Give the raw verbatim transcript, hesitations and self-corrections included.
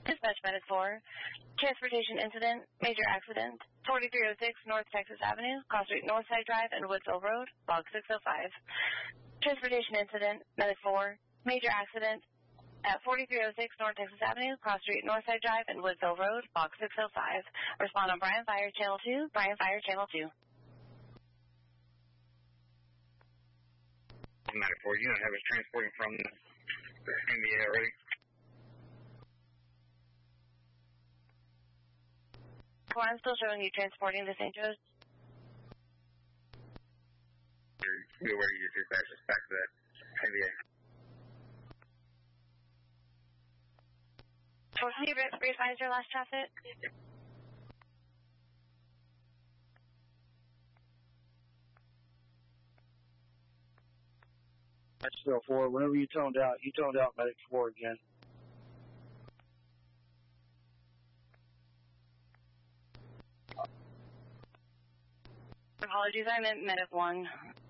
Dispatch Medic four, transportation incident, major accident, forty-three oh six North Texas Avenue, Cross Street Northside Drive, and Woodsville Road, log six oh five. Transportation incident, Medic four, major accident at forty-three oh six North Texas Avenue, Cross Street Northside Drive, and Woodsville Road, log six oh five. Respond on Bryan Fire Channel two, Bryan Fire Channel two. Medic four, unit have us transporting from the N B A already. Well, I'm still showing you transporting to Saint Joe's. Be aware you get your crashes back to that N B A. So, can you re-advise your last traffic? That's still four. Whenever you toned out, you toned out Medic four again. Apologies, I meant Medic one.